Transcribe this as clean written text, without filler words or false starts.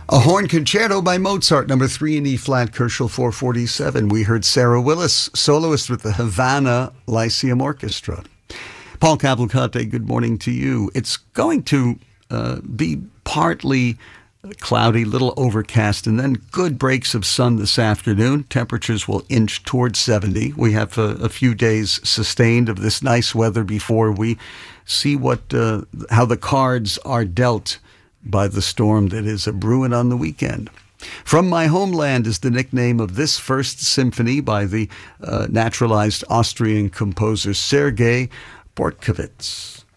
A horn concerto by Mozart, number 3 in E-flat, Kerschel 447. We heard Sarah Willis, soloist with the Havana Lyceum Orchestra. Paul Cavalcante, good morning to you. It's going to be partly cloudy, little overcast, and then good breaks of sun this afternoon. Temperatures will inch towards 70. We have a few days sustained of this nice weather before we see how the cards are dealt by the storm that is a brewing on the weekend. From My Homeland is the nickname of this first symphony by the naturalized Austrian composer Sergei Bortkovich.